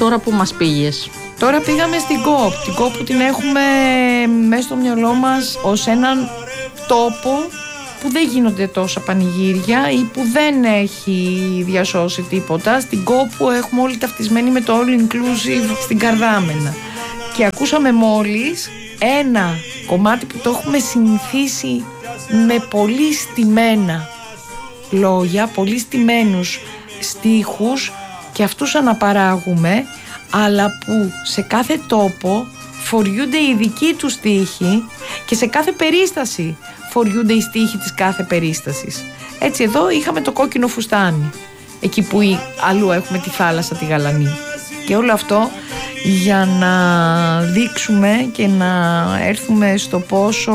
τώρα που μας πήγες? Τώρα πήγαμε στην ΚΟΠ. Την ΚΟΠ που την έχουμε μέσα στο μυαλό μας ως έναν τόπο που δεν γίνονται τόσα πανηγύρια ή που δεν έχει διασώσει τίποτα. Στην ΚΟΠ που έχουμε όλοι ταυτισμένοι με το all inclusive στην Καρδάμενα. Και ακούσαμε μόλις ένα κομμάτι που το έχουμε συνηθίσει με πολύ στημένα λόγια, πολύ στημένους στίχους και αυτούς αναπαράγουμε, αλλά που σε κάθε τόπο φοριούνται οι δικοί του στίχοι και σε κάθε περίσταση φοριούνται οι στίχοι της κάθε περίστασης. Έτσι εδώ είχαμε το κόκκινο φουστάνι, εκεί που αλλού έχουμε τη θάλασσα τη γαλανή. Και όλο αυτό για να δείξουμε και να έρθουμε στο πόσο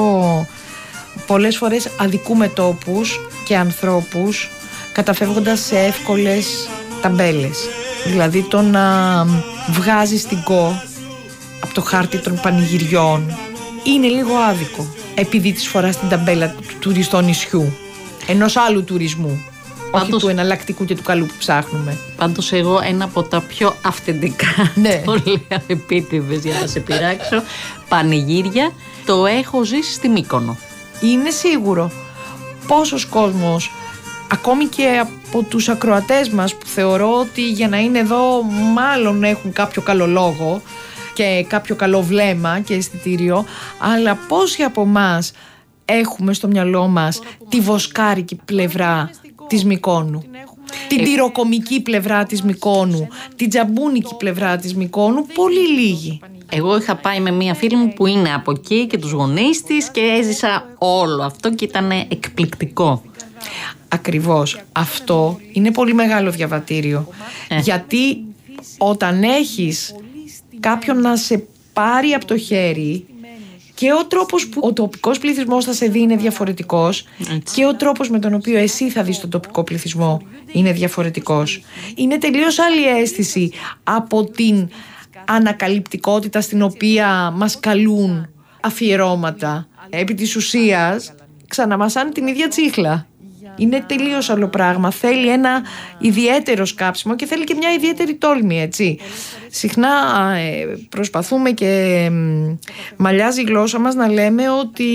πολλές φορές αδικούμε τόπους και ανθρώπους καταφεύγοντας σε εύκολες ταμπέλες. Δηλαδή το να βγάζεις την ΚΟ από το χάρτη των πανηγυριών είναι λίγο άδικο, επειδή της φοράς την ταμπέλα του τουριστών νησιού, ενός άλλου τουρισμού, όχι του εναλλακτικού και του καλού που ψάχνουμε. Πάντως εγώ ένα από τα πιο αυθεντικά, το λέω επίτηδες για να σε πειράξω, πανηγύρια το έχω ζήσει στη Μύκονο. Είναι σίγουρο. Πόσος κόσμος, ακόμη και από τους ακροατές μας που θεωρώ ότι για να είναι εδώ μάλλον έχουν κάποιο καλό λόγο και κάποιο καλό βλέμμα και αισθητήριο, αλλά πόσοι από εμάς έχουμε στο μυαλό μας τη βοσκάρικη πλευρά της Μυκόνου, την τυροκομική πλευρά της Μυκόνου, την τζαμπούνικη πλευρά της Μυκόνου? Πολύ λίγοι. Εγώ είχα πάει με μία φίλη μου που είναι από εκεί και τους γονείς της και έζησα όλο αυτό και ήταν εκπληκτικό. Ακριβώς. Αυτό είναι πολύ μεγάλο διαβατήριο. Γιατί όταν έχεις κάποιον να σε πάρει από το χέρι και ο τρόπος που ο τοπικός πληθυσμός θα σε δει είναι διαφορετικός, και ο τρόπος με τον οποίο εσύ θα δεις τον τοπικό πληθυσμό είναι διαφορετικός. Είναι τελείως άλλη αίσθηση από την ανακαλυπτικότητα στην οποία μας καλούν αφιερώματα. Επί της ουσίας ξαναμασάνε την ίδια τσίχλα. Είναι τελείως άλλο πράγμα. Θέλει ένα ιδιαίτερο σκάψιμο και θέλει και μια ιδιαίτερη τόλμη, έτσι. Συχνά προσπαθούμε και μαλλιάζει η γλώσσα μας να λέμε ότι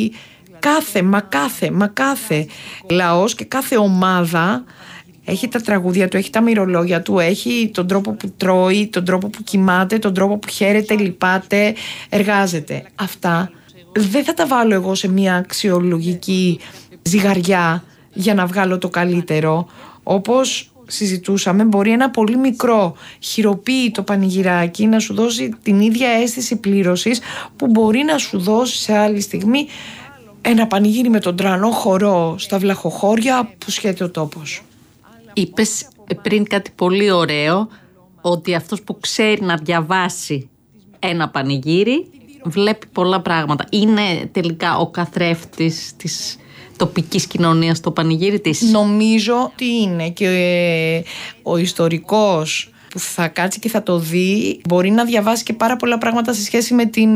κάθε λαός και κάθε ομάδα έχει τα τραγούδια του, έχει τα μυρολόγια του, έχει τον τρόπο που τρώει, τον τρόπο που κοιμάται, τον τρόπο που χαίρεται, λυπάται, εργάζεται. Αυτά δεν θα τα βάλω εγώ σε μια αξιολογική ζυγαριά για να βγάλω το καλύτερο. Όπως συζητούσαμε, μπορεί ένα πολύ μικρό χειροποίητο πανηγυράκι να σου δώσει την ίδια αίσθηση πλήρωσης που μπορεί να σου δώσει σε άλλη στιγμή ένα πανηγύρι με τον τρανό χορό στα βλαχοχώρια που σχέται ο τόπος. Είπες πριν κάτι πολύ ωραίο, ότι αυτός που ξέρει να διαβάσει ένα πανηγύρι βλέπει πολλά πράγματα. Είναι τελικά ο καθρέφτης της τοπικής κοινωνίας το πανηγύρι της? Νομίζω ότι είναι, και ο ιστορικός που θα κάτσει και θα το δει μπορεί να διαβάσει και πάρα πολλά πράγματα σε σχέση με την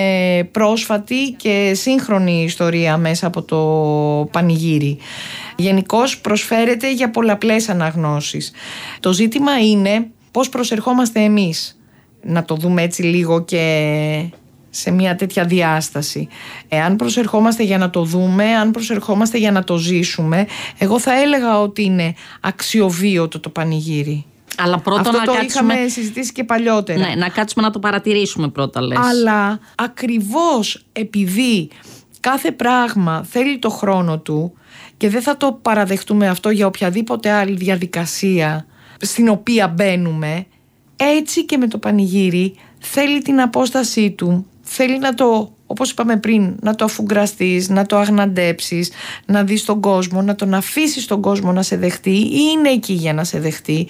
πρόσφατη και σύγχρονη ιστορία μέσα από το πανηγύρι. Γενικώς προσφέρεται για πολλαπλές αναγνώσεις. Το ζήτημα είναι πώς προσερχόμαστε εμείς να το δούμε έτσι λίγο και σε μια τέτοια διάσταση. Αν προσερχόμαστε για να το δούμε, αν προσερχόμαστε για να το ζήσουμε, εγώ θα έλεγα ότι είναι αξιοβίωτο το πανηγύρι. Αλλά πρώτα αυτό να το κάτσουμε... είχαμε συζητήσει και παλιότερα. Ναι, να κάτσουμε να το παρατηρήσουμε πρώτα, λες. Αλλά ακριβώς επειδή κάθε πράγμα θέλει το χρόνο του και δεν θα το παραδεχτούμε αυτό για οποιαδήποτε άλλη διαδικασία στην οποία μπαίνουμε, έτσι και με το πανηγύρι θέλει την απόστασή του, θέλει να το, όπως είπαμε πριν, να το αφουγκραστείς, να το αγναντέψεις, να δεις τον κόσμο, να τον αφήσεις τον κόσμο να σε δεχτεί. Είναι εκεί για να σε δεχτεί,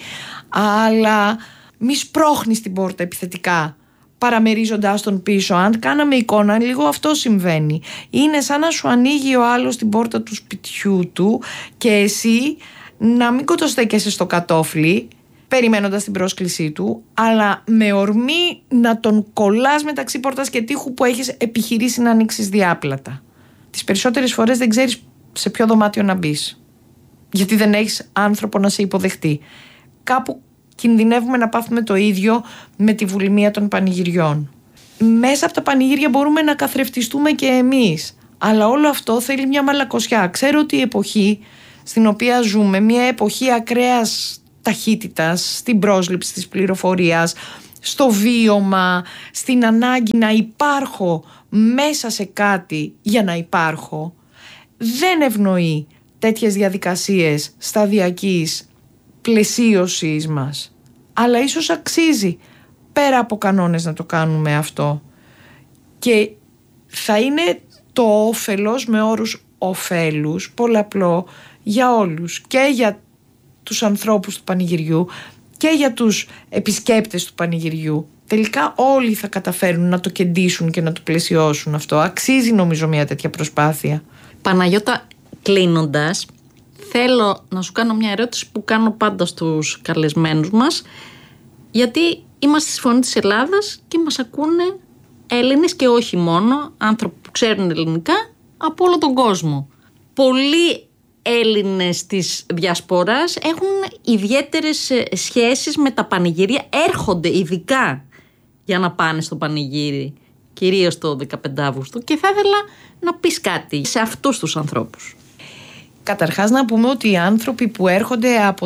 αλλά μη σπρώχνεις την πόρτα επιθετικά, παραμερίζοντας τον πίσω. Αν κάναμε εικόνα, λίγο αυτό συμβαίνει. Είναι σαν να σου ανοίγει ο άλλος την πόρτα του σπιτιού του και εσύ να μην κοτοστέκεσαι στο κατόφλι περιμένοντας την πρόσκλησή του, αλλά με ορμή να τον κολλάς μεταξύ πόρτας και τοίχου που έχεις επιχειρήσει να ανοίξεις διάπλατα. Τις περισσότερες φορές δεν ξέρεις σε ποιο δωμάτιο να μπεις, γιατί δεν έχεις άνθρωπο να σε υποδεχτεί. Κάπου κινδυνεύουμε να πάθουμε το ίδιο με τη βουλημία των πανηγυριών. Μέσα από τα πανηγύρια μπορούμε να καθρεφτιστούμε και εμείς, αλλά όλο αυτό θέλει μια μαλακωσιά. Ξέρω ότι η εποχή στην οποία ζούμε, μια εποχή ακραίας ταχύτητας, στην πρόσληψη της πληροφορίας, στο βίωμα, στην ανάγκη να υπάρχω μέσα σε κάτι για να υπάρχω, δεν ευνοεί τέτοιες διαδικασίες σταδιακής πλαισίωσης μας. Αλλά ίσως αξίζει πέρα από κανόνες να το κάνουμε αυτό. Και θα είναι το όφελος, με όρους ωφέλους, πολλαπλό για όλους, και για τους ανθρώπους του πανηγυριού και για τους επισκέπτες του πανηγυριού. Τελικά όλοι θα καταφέρουν να το κεντήσουν και να το πλαισιώσουν αυτό. Αξίζει νομίζω μια τέτοια προσπάθεια. Παναγιώτα, κλείνοντας, θέλω να σου κάνω μια ερώτηση που κάνω πάντα στους καλεσμένους μας, γιατί είμαστε στη Φωνή της Ελλάδας και μας ακούνε Έλληνες και όχι μόνο, άνθρωποι που ξέρουν ελληνικά από όλο τον κόσμο. Πολλοί Έλληνες της διασποράς έχουν ιδιαίτερες σχέσεις με τα πανηγύρια, έρχονται ειδικά για να πάνε στο πανηγύρι, κυρίως το 15 Αύγουστου, και θα ήθελα να πεις κάτι σε αυτούς τους ανθρώπους. Καταρχάς να πούμε ότι οι άνθρωποι που έρχονται από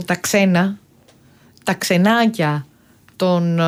τα ξενάκια των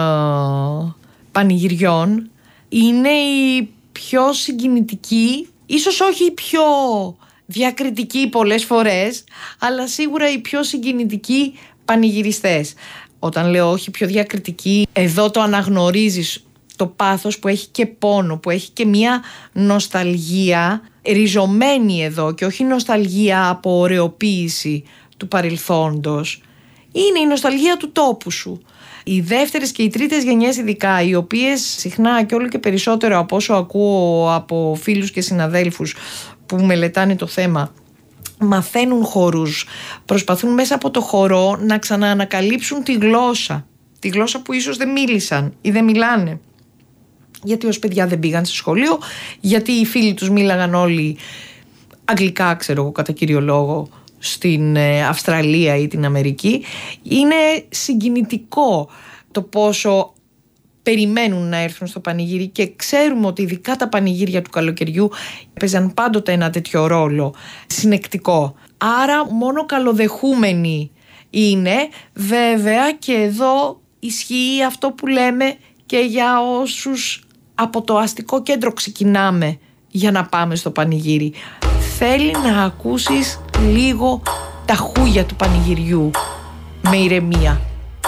πανηγυριών είναι οι πιο συγκινητικοί, ίσως όχι οι πιο διακριτικοί πολλές φορές, αλλά σίγουρα οι πιο συγκινητικοί πανηγυριστές. Όταν λέω όχι πιο διακριτικοί, εδώ το αναγνωρίζεις το πάθος που έχει και πόνο, που έχει και μια νοσταλγία ριζωμένη εδώ, και όχι νοσταλγία από ωρεοποίηση του παρελθόντος. Είναι η νοσταλγία του τόπου σου. Οι δεύτερες και οι τρίτες γενιές ειδικά, οι οποίες συχνά και όλο και περισσότερο από όσο ακούω από φίλους και συναδέλφους που μελετάνε το θέμα, μαθαίνουν χορούς, προσπαθούν μέσα από το χορό να ξαναανακαλύψουν τη γλώσσα που ίσως δεν μίλησαν ή δεν μιλάνε, γιατί ως παιδιά δεν πήγαν σε σχολείο, γιατί οι φίλοι τους μίλαγαν όλοι αγγλικά, ξέρω εγώ, κατά κύριο λόγο, στην Αυστραλία ή την Αμερική. Είναι συγκινητικό το πόσο περιμένουν να έρθουν στο πανηγύρι, και ξέρουμε ότι ειδικά τα πανηγύρια του καλοκαιριού παίζαν πάντοτε ένα τέτοιο ρόλο συνεκτικό. Άρα μόνο καλοδεχούμενοι είναι. Βέβαια και εδώ ισχύει αυτό που λέμε και για όσους από το αστικό κέντρο ξεκινάμε για να πάμε στο πανηγύρι. Θέλει να ακούσεις λίγο τα χούγια του πανηγυριού με ηρεμία.